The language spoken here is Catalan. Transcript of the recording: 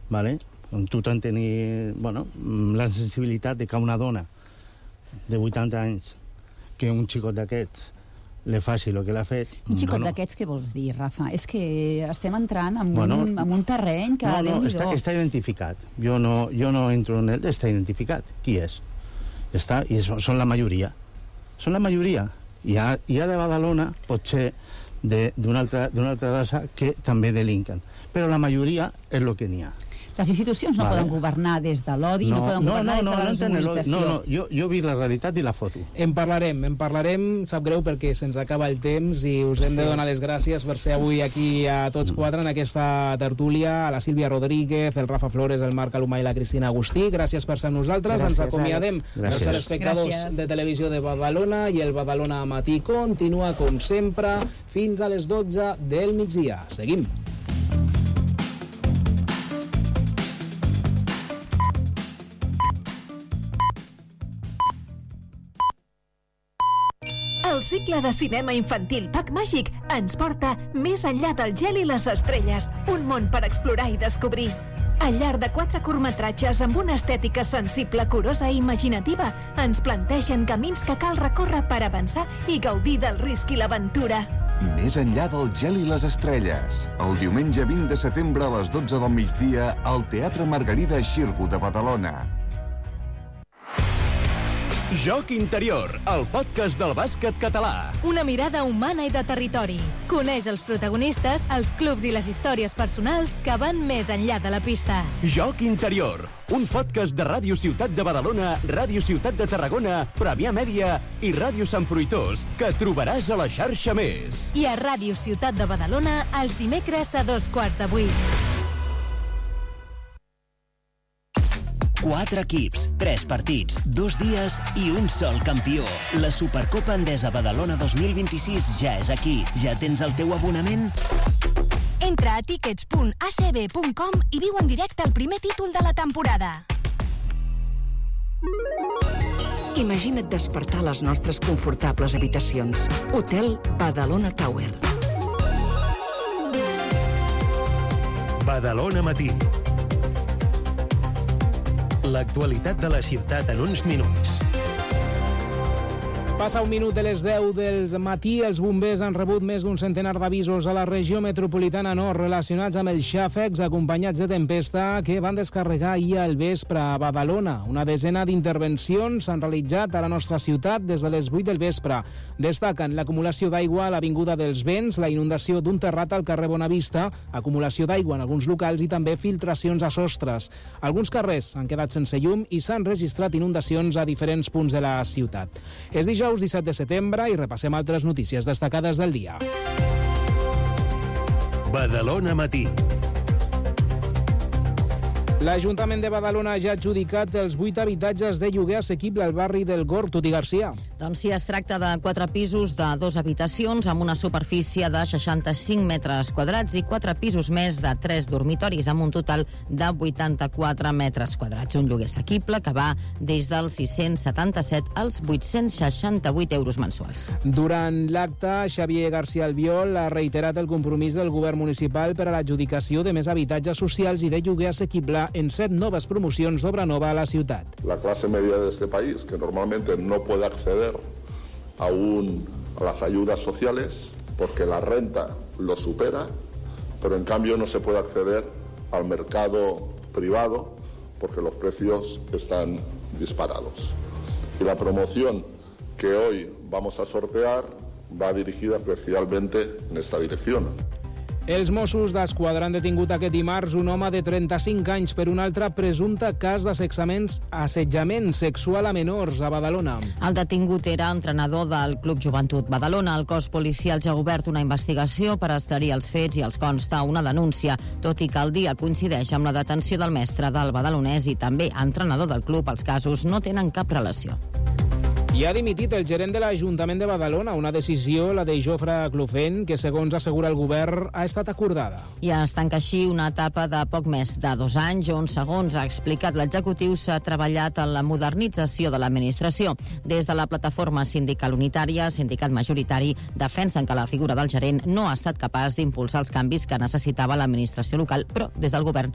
vale? Tothom tenir la sensibilitat de que una dona de 80 anys, que un xicot d'aquests li faci el que l'ha fet... Un xicot d'aquests, què vols dir, Rafa? És que estem entrant en un terreny que... No, està identificat. Jo no entro en ell, està identificat. Qui és? I són la majoria. Són la majoria. Hi ha de Badalona, potser d'una altra raça, que també delinquen. Però la majoria és el que n'hi ha. Les institucions no poden governar des de l'odi, no poden governar des de la deshumanització. No, jo vi la realitat i la foto. En parlarem, sap greu perquè se'ns acaba el temps i us hem de donar les gràcies per ser avui aquí a tots quatre en aquesta tertúlia, a la Sílvia Rodríguez, el Rafa Flores, el Marc Alumà i la Cristina Agustí. Gràcies per ser amb nosaltres. Ens acomiadem dels telespectadors de Televisió de Badalona i el Badalona Matí continua com sempre fins a les 12 del migdia. Seguim. El cicle de cinema infantil Pack Màgic ens porta més enllà del gel i les estrelles, un món per explorar i descobrir. Al llarg de 4 curtmetratges amb una estètica sensible, curosa i imaginativa, ens plantegen camins que cal recórrer per avançar i gaudir del risc i l'aventura. Més enllà del gel i les estrelles. El diumenge 20 de setembre a les 12 del migdia al Teatre Margarida Xirgu de Badalona. Joc Interior, el podcast del bàsquet català. Una mirada humana i de territori. Coneix els protagonistes, els clubs i les històries personals que van més enllà de la pista. Joc Interior, un podcast de Ràdio Ciutat de Badalona, Ràdio Ciutat de Tarragona, Premià Mèdia i Ràdio Sant Fruitós, que trobaràs a la xarxa Més. I a Ràdio Ciutat de Badalona, els dimecres a 7:15. 4 equips, 3 partits, 2 dies i un sol campió. La Supercopa Endesa Badalona 2026 ja és aquí. Ja tens el teu abonament? Entra a tickets.acb.com i viu en directe el primer títol de la temporada. Imagina't despertar a les nostres confortables habitacions. Hotel Badalona Tower. Badalona Matí. L'actualitat de la ciutat en uns minuts. Passa un minut de les 10 del matí. Els bombers han rebut més d'un centenar d'avisos a la regió metropolitana nord relacionats amb els xàfecs acompanyats de tempesta que van descarregar ahir al vespre a Badalona. Una desena d'intervencions s'han realitzat a la nostra ciutat des de les 8 del vespre. Destaquen l'acumulació d'aigua a l'Avinguda dels Vents, la inundació d'un terrat al carrer Bonavista, acumulació d'aigua en alguns locals i també filtracions a sostres. Alguns carrers han quedat sense llum i s'han registrat inundacions a diferents punts de la ciutat. És dijous 17 de setembre i repassem altres notícies destacades del dia. Badalona Matí. L'Ajuntament de Badalona ja ha adjudicat els 8 habitatges de lloguer assequible al barri del Gorg. Tuti Garcia. Doncs sí, es tracta de 4 pisos de 2 habitacions amb una superfície de 65 metres quadrats i 4 pisos més de 3 dormitoris amb un total de 84 metres quadrats. Un lloguer assequible que va des dels 677 als 868 euros mensuals. Durant l'acte, Xavier García Albiol ha reiterat el compromís del govern municipal per a l'adjudicació de més habitatges socials i de lloguer assequible en 7 noves promocions d'obra nova a la ciutat. La clase media de este país, que normalmente no puede acceder a las ayudas sociales porque la renta lo supera, pero en cambio no se puede acceder al mercado privado porque los precios están disparados. Y la promoción que hoy vamos a sortear va dirigida especialmente en esta dirección. Els Mossos d'Esquadra han detingut aquest dimarts un home de 35 anys per un altre presumpte cas d'assetjament sexual a menors a Badalona. El detingut era entrenador del Club Joventut Badalona. El cos policial ja ha obert una investigació per esclarir els fets i els consta una denúncia, tot i que el dia coincideix amb la detenció del mestre del badalonès i també entrenador del club. Els casos no tenen cap relació. I ha dimitit el gerent de l'Ajuntament de Badalona, una decisió, la de Jofre Clofent, que segons assegura el govern ha estat acordada. I es tanca així una etapa de poc més de 2 anys on, segons ha explicat l'executiu, s'ha treballat en la modernització de l'administració. Des de la plataforma sindical unitària, sindicat majoritari, defensen que la figura del gerent no ha estat capaç d'impulsar els canvis que necessitava l'administració local, però des del govern